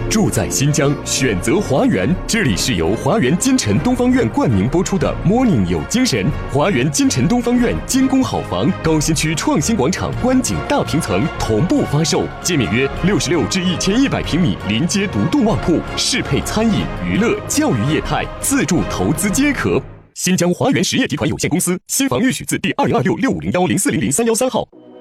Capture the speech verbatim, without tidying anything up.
住在新疆，选择华园。这里是由华园金城东方院冠名播出的 Morning 有精神。华园金城东方院精工好房，高新区创新广场观景大平层同步发售，界面约六十六至一千一百平米，临街独栋卧铺，适配餐饮、娱乐、教育业态，自住投资皆可。新疆华园实业集团有限公司，新房预许字第二零二六六五零幺零四零零三幺三号。